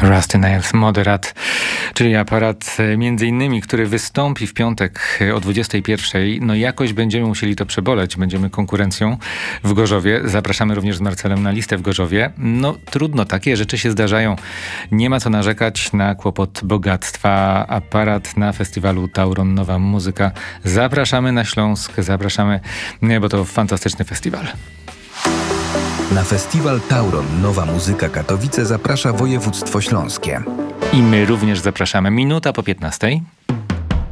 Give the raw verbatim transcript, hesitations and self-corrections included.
Rusty Nails Moderat, czyli aparat między innymi, który wystąpi w piątek o dwudziestej pierwszej. No jakoś będziemy musieli to przeboleć. Będziemy konkurencją w Gorzowie. Zapraszamy również z Marcelem na listę w Gorzowie. No trudno, takie rzeczy się zdarzają. Nie ma co narzekać na kłopot bogactwa. Aparat na festiwalu Tauron Nowa Muzyka. Zapraszamy na Śląsk, zapraszamy, bo to fantastyczny festiwal. Na festiwal Tauron Nowa Muzyka Katowice zaprasza województwo śląskie. I my również zapraszamy. Minuta po piętnastej.